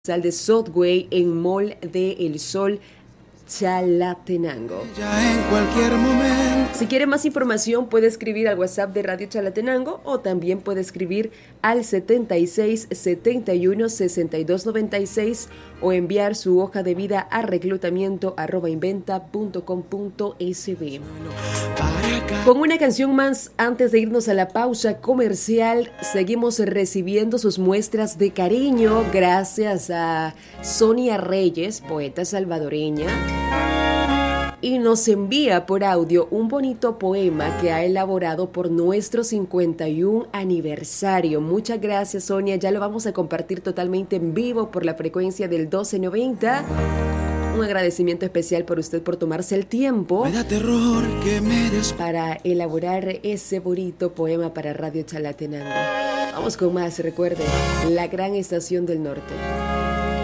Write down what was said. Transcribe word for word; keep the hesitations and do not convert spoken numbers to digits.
de Southway en Mall de El Sol, Chalatenango. Ya en cualquier momento. Si quiere más información puede escribir al WhatsApp de Radio Chalatenango o también puede escribir al setenta y seis, setenta y uno, sesenta y dos noventa y seis o enviar su hoja de vida a reclutamiento arroba inventa punto com punto es be. Con una canción más antes de irnos a la pausa comercial, seguimos recibiendo sus muestras de cariño gracias a Sonia Reyes, poeta salvadoreña, y nos envía por audio un bonito poema que ha elaborado por nuestro cincuenta y uno aniversario. Muchas gracias, Sonia, ya lo vamos a compartir totalmente en vivo por la frecuencia del doce noventa. Un agradecimiento especial por usted por tomarse el tiempo Me da terror que me des... para elaborar ese bonito poema para Radio Chalatenango. Vamos con más, recuerde, la gran estación del norte.